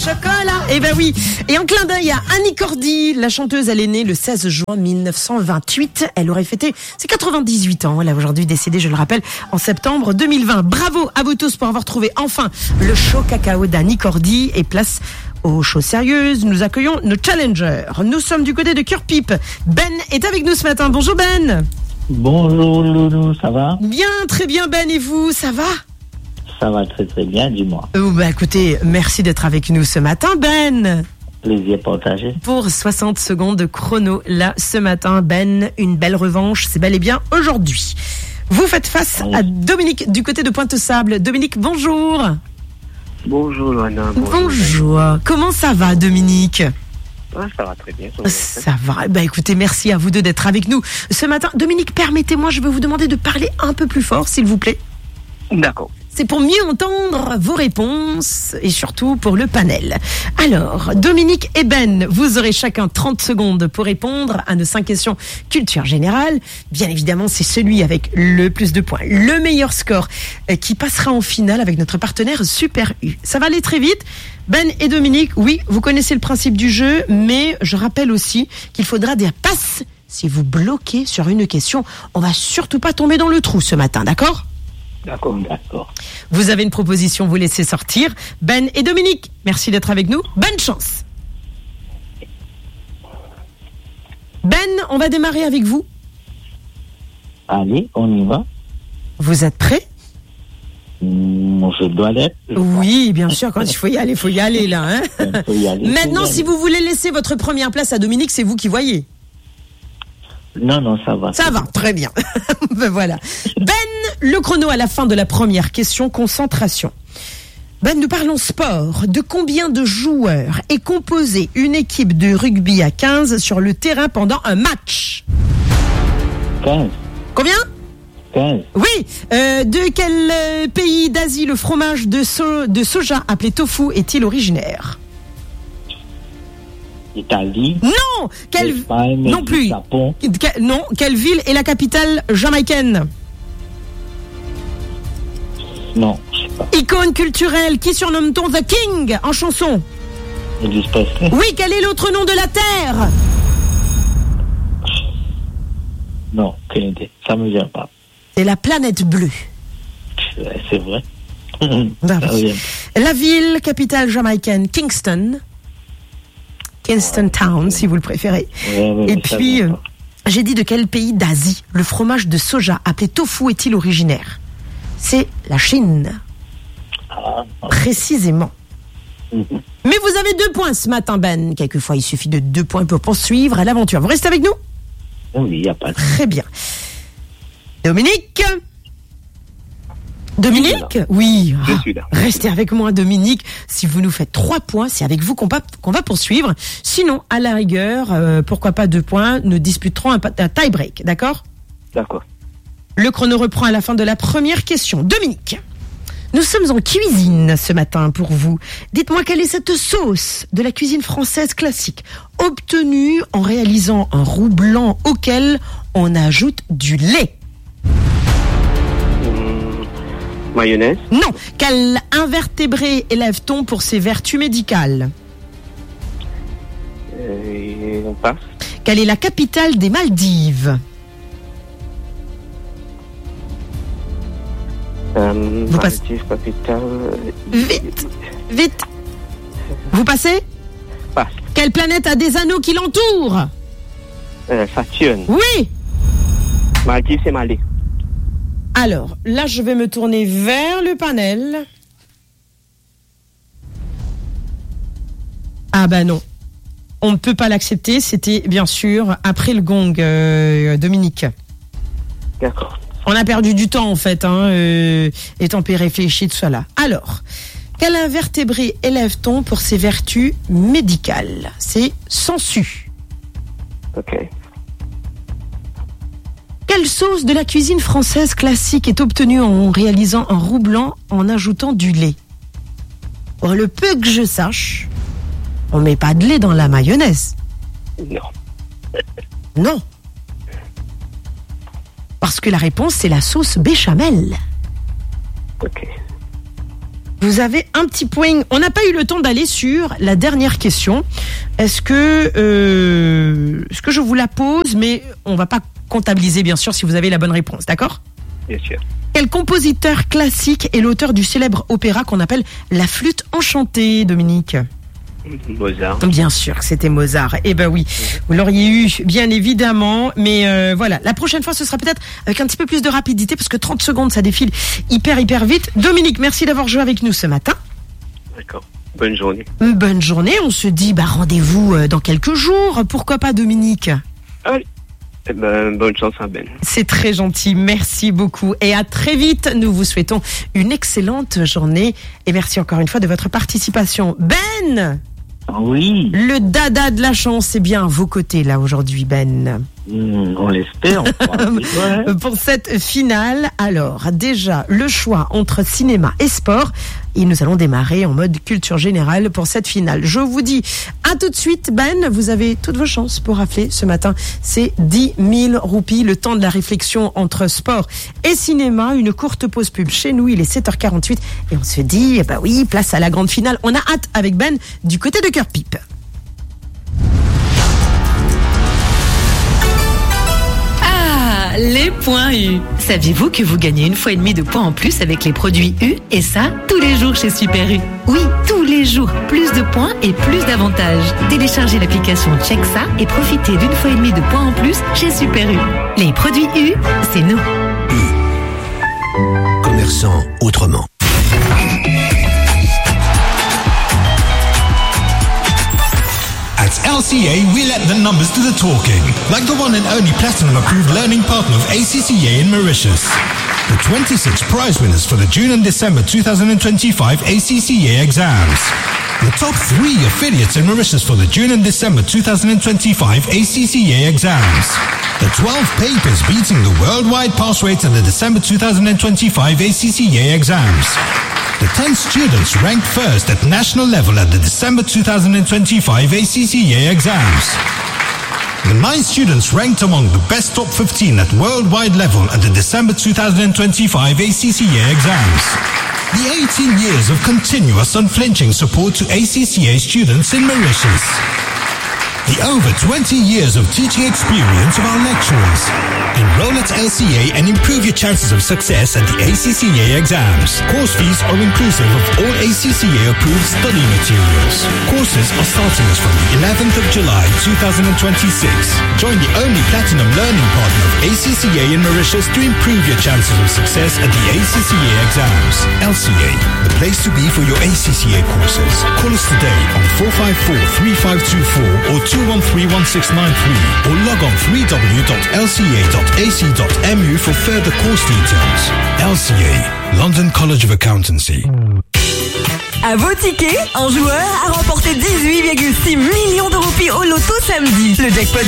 chocolat. Eh ben oui. Et en clin d'œil à Annie Cordy, la chanteuse, elle est née le 16 juin 1928. Elle aurait fêté ses 98 ans. Elle a aujourd'hui décédé, je le rappelle, en septembre 2020. Bravo à vous tous pour avoir trouvé enfin le chaud cacao d'Annie Cordy. Et place aux choses sérieuses. Nous accueillons nos challengers. Nous sommes du côté de Cœur-Pipe. Ben est avec nous ce matin. Bonjour Ben. Bonjour Loulou, ça va? Bien, très bien Ben, et vous, ça va? Ça va très très bien, dis-moi. Écoutez, merci d'être avec nous ce matin Ben. Plaisir partagé. Pour 60 secondes de chrono, là, ce matin, Ben, une belle revanche, c'est bel et bien aujourd'hui. Vous faites face à Dominique du côté de Pointe-aux-Sables. Dominique, bonjour. Bonjour Loana. Bonjour. Comment ça va Dominique? Ça va très bien. Ça va. Écoutez, merci à vous deux d'être avec nous ce matin. Dominique, permettez-moi, je vais vous demander de parler un peu plus fort, s'il vous plaît. D'accord. C'est pour mieux entendre vos réponses et surtout pour le panel. Alors, Dominique et Ben, vous aurez chacun 30 secondes pour répondre à nos 5 questions culture générale. Bien évidemment, c'est celui avec le plus de points, le meilleur score qui passera en finale avec notre partenaire Super U. Ça va aller très vite. Ben et Dominique, oui, vous connaissez le principe du jeu, mais je rappelle aussi qu'il faudra des passes si vous bloquez sur une question. On va surtout pas tomber dans le trou ce matin, d'accord ? D'accord. Vous avez une proposition, vous laissez sortir. Ben et Dominique, merci d'être avec nous. Bonne chance. Ben, on va démarrer avec vous. Allez, on y va. Vous êtes prêts ? Je dois l'être. Oui, bien sûr, quand il faut y aller là. Hein. Faut y aller, maintenant, si vous voulez laisser votre première place à Dominique, c'est vous qui voyez. Non, ça va. Ça va, très bien. Ben voilà. Ben, le chrono à la fin de la première question, concentration. Ben, nous parlons sport. De combien de joueurs est composée une équipe de rugby à 15 sur le terrain pendant un match ? 15. Combien ? 15. Oui. De quel pays d'Asie le fromage de soja appelé tofu est-il originaire ? Italie. Non. Espagne, non plus. Japon. Non. Quelle ville est la capitale jamaïcaine ? Non, je sais pas. Icône culturelle, qui surnomme-t-on The King en chanson ? Elvis Presley. Oui, quel est l'autre nom de la Terre ? Non, aucune idée. Ça me vient pas. C'est la planète bleue. C'est vrai. Ah oui. La ville capitale jamaïcaine, Kingston Town, si vous le préférez. Ouais, et puis, j'ai dit de quel pays d'Asie le fromage de soja appelé tofu est-il originaire ? C'est la Chine. Précisément. Mais vous avez 2 points ce matin, Ben. Quelquefois, il suffit de 2 points pour poursuivre à l'aventure. Vous restez avec nous ? Oui, il n'y a pas de... Très bien. Dominique ? Dominique ? Oui. Je suis là. Restez avec moi, Dominique. Si vous nous faites 3 points, c'est avec vous qu'on va poursuivre. Sinon, à la rigueur, pourquoi pas 2 points, nous disputerons un tie-break, d'accord ? D'accord. Le chrono reprend à la fin de la première question. Dominique, nous sommes en cuisine ce matin pour vous. Dites-moi quelle est cette sauce de la cuisine française classique, obtenue en réalisant un roux blanc auquel on ajoute du lait ? Mayonnaise. Non. Quel invertébré élève-t-on pour ses vertus médicales ? On passe. Quelle est la capitale des Maldives ? Vous passez. Capitale. Vite. Vous passez ? Passe. Quelle planète a des anneaux qui l'entourent ? Saturne. Oui. Maldives, c'est Mali. Alors, là, je vais me tourner vers le panel. Ah ben non. On ne peut pas l'accepter. C'était, bien sûr, après le gong, Dominique. D'accord. On a perdu du temps, en fait, étant réfléchi, tout ça là. Alors, quel invertébré élève-t-on pour ses vertus médicales ? C'est sangsue. Ok. Quelle sauce de la cuisine française classique est obtenue en réalisant un roux blanc en ajoutant du lait ? Pour le peu que je sache, on met pas de lait dans la mayonnaise. Non. Non. Parce que la réponse, c'est la sauce béchamel. Ok. Vous avez un petit point. On n'a pas eu le temps d'aller sur la dernière question. Est-ce que je vous la pose, mais on va pas comptabiliser bien sûr si vous avez la bonne réponse, d'accord ? Bien sûr. Quel compositeur classique est l'auteur du célèbre opéra qu'on appelle La Flûte enchantée, Dominique ? Mozart. Bien sûr que c'était Mozart. Eh ben oui, vous l'auriez eu, bien évidemment. Mais voilà, la prochaine fois, ce sera peut-être avec un petit peu plus de rapidité, parce que 30 secondes, ça défile hyper vite. Dominique, merci d'avoir joué avec nous ce matin. D'accord. Bonne journée. Bonne journée. On se dit rendez-vous dans quelques jours. Pourquoi pas, Dominique ? Allez. Eh ben, bonne chance à Ben. C'est très gentil, merci beaucoup et à très vite. Nous vous souhaitons une excellente journée et merci encore une fois de votre participation. Ben, Oui, le dada de la chance, c'est bien à vos côtés là aujourd'hui, Ben. on l'espère. Ouais. Pour cette finale, alors déjà le choix entre cinéma et sport et nous allons démarrer en mode culture générale pour cette finale. Je vous dis à tout de suite, Ben, vous avez toutes vos chances pour rafler ce matin. C'est 10 000 roupies, le temps de la réflexion entre sport et cinéma. Une courte pause pub chez nous, il est 7h48 et on se dit, oui, place à la grande finale. On a hâte avec Ben du côté de Cœur-Pipe. Les points U. Saviez-vous que vous gagnez 1,5 fois de points en plus avec les produits U? Et ça, tous les jours chez Super U. Oui, tous les jours. Plus de points et plus d'avantages. Téléchargez l'application Check ça et profitez d'1,5 fois de points en plus chez Super U. Les produits U, c'est nous. Commerçant autrement. At LCA, we let the numbers do the talking, like the one and only platinum-approved learning partner of ACCA in Mauritius. The 26 prize winners for the June and December 2025 ACCA exams. The top 3 affiliates in Mauritius for the June and December 2025 ACCA exams. The 12 papers beating the worldwide pass rate at the December 2025 ACCA exams. The 10 students ranked first at national level at the December 2025 ACCA exams. The 9 students ranked among the best top 15 at worldwide level at the December 2025 ACCA exams. The 18 years of continuous unflinching support to ACCA students in Mauritius. The over 20 years of teaching experience of our lecturers. Enroll at LCA and improve your chances of success at the ACCA exams. Course fees are inclusive of all ACCA-approved study materials. Courses are starting as from the 11th of July 2026. Join the only platinum learning partner of ACCA in Mauritius to improve your chances of success at the ACCA exams. LCA, the place to be for your ACCA courses. Call us today on 454-3524 or 213-1693 or log on www.lca.ac.mu for further course details. LCA, London College of Accountancy. À vos tickets, un joueur a remporté 18,6 millions de roupies au loto samedi. Le jackpot